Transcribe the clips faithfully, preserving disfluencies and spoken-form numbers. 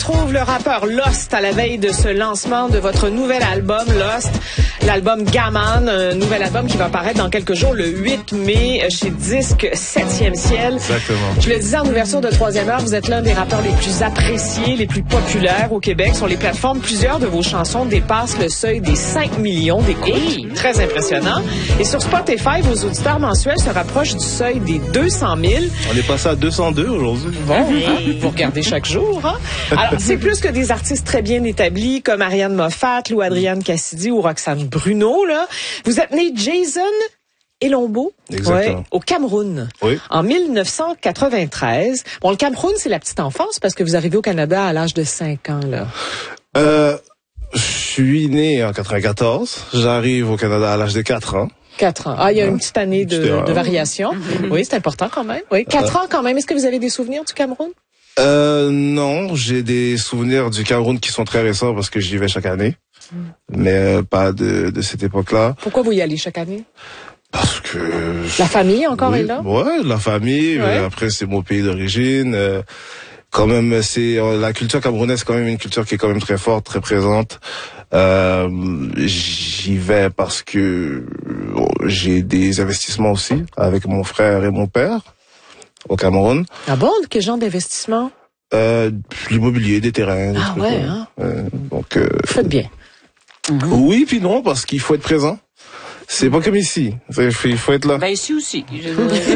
retrouve le rappeur Lost à la veille de ce lancement de votre nouvel album Lost, l'album Gaman, un nouvel album qui va paraître dans quelques jours, le huit mai, chez Disque septième Ciel. Exactement. Je le disais en ouverture de troisième heure, vous êtes l'un des rappeurs les plus appréciés, les plus populaires au Québec. Sur les plateformes, plusieurs de vos chansons dépassent le seuil des cinq millions d'écoutes. Hey. Très impressionnant. Et sur Spotify, vos auditeurs mensuels se rapprochent du seuil des deux cent mille. On est passé à deux cent deux aujourd'hui. Bon, hein? Vous regardez chaque jour. Hein? Alors, c'est plus que des artistes très bien établis comme Ariane Moffat, Lou Adrienne Cassidy ou Roxane Bruno. Là. Vous êtes né Jason Elombo, ouais, au Cameroun, oui. en mille neuf cent quatre-vingt-treize. Bon, le Cameroun, c'est la petite enfance parce que vous arrivez au Canada à l'âge de cinq ans. Là. Euh, je suis né en quatre-vingt-quatorze. J'arrive au Canada à l'âge de quatre ans. Quatre ans. Ah, il y a une petite année de, de variation. Oui, c'est important quand même. Oui, quatre euh, ans quand même. Est-ce que vous avez des souvenirs du Cameroun? Euh, non, j'ai des souvenirs du Cameroun qui sont très récents parce que j'y vais chaque année. Mm. Mais euh, pas de, de cette époque-là. Pourquoi vous y allez chaque année? Parce que... La famille encore oui, est là? Ouais, la famille. Ouais. Après, c'est mon pays d'origine. Euh, quand même, c'est la culture camerounaise, c'est quand même une culture qui est quand même très forte, très présente. Euh, j'y vais parce que j'ai des investissements aussi avec mon frère et mon père au Cameroun. Ah bon? Quel genre d'investissement? Euh, l'immobilier, des terrains. Des ah trucs, ouais, hein? Euh, donc. Euh, Vous faites bien. Mm-hmm. Oui, puis non, parce qu'il faut être présent. C'est pas comme ici. Il faut être là. Ben ici aussi. Je...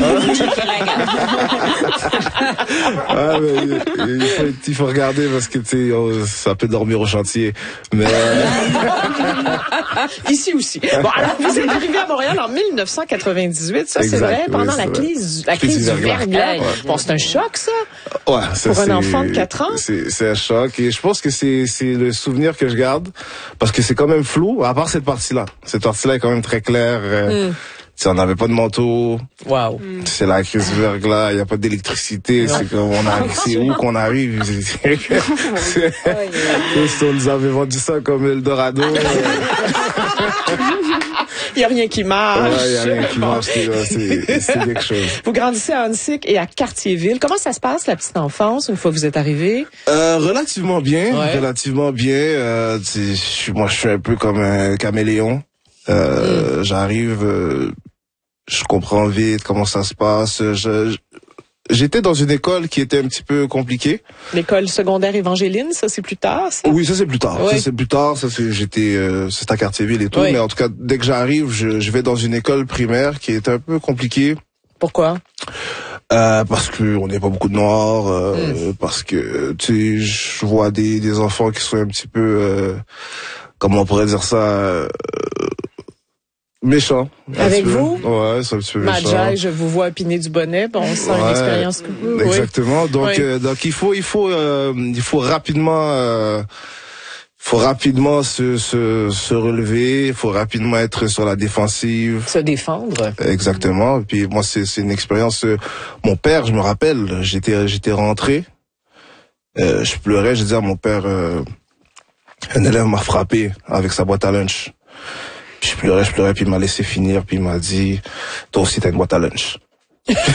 ah, mais, il, faut, il faut regarder parce que tu sais, oh, ça peut dormir au chantier. Mais ici aussi. Bon, alors vous êtes arrivé à Montréal en mille neuf cent quatre-vingt-dix-huit, ça c'est vrai, pendant oui, la crise, la crise du verglas. Ouais. Bon, c'est un choc ça. Ouais, ça, pour un enfant de quatre ans. C'est, c'est un choc et je pense que c'est, c'est le souvenir que je garde parce que c'est quand même flou. À part cette partie-là, cette partie-là est quand même très claire. Euh, mm. On n'avait pas de manteau. Wow. Mm. C'est la crise du verglas. Il n'y a pas d'électricité. C'est comme on arrive. C'est où qu'on arrive. C'est, c'est, c'est, on nous avait vendu ça comme Eldorado. Il n'y a rien qui marche. Ouais, il n'y a rien qui marche. C'est, c'est quelque chose. Vous grandissez à Huntsic et à Cartierville. Comment ça se passe, la petite enfance, une fois que vous êtes arrivé? Euh, relativement bien. Ouais. Relativement bien. Euh, je, moi, je suis un peu comme un caméléon. Euh, mm. J'arrive, euh, je comprends vite comment ça se passe. Je, je, j'étais dans une école qui était un petit peu compliquée. L'école secondaire Évangéline, ça c'est plus tard, ça? Oui, ça c'est plus tard. Oui. Ça c'est plus tard. Ça c'est, j'étais, euh, c'est à Cartierville et tout. Oui. Mais en tout cas, dès que j'arrive, je, je vais dans une école primaire qui est un peu compliquée. Pourquoi? Euh, parce que on n'est pas beaucoup de noirs, euh, mm. parce que tu sais, je vois des des enfants qui sont un petit peu, euh, comment on pourrait dire ça. Euh, Méchant. Avec vous? Ouais, c'est un petit peu méchant. Madjai, je vous vois opiner du bonnet. Bon, on sent ouais, une expérience. Oui. Exactement. Donc, oui. euh, donc il faut, il faut, euh, il faut rapidement, euh, faut rapidement se, se, se relever. Il faut rapidement être sur la défensive. Se défendre. Exactement. Et puis moi, c'est, c'est une expérience. Euh, mon père, je me rappelle, j'étais, j'étais rentré. Euh, je pleurais. Je disais à mon père, euh, un élève m'a frappé avec sa boîte à lunch. Je pleurais, je pleurais, puis il m'a laissé finir, puis il m'a dit, toi aussi t'as une boîte à lunch.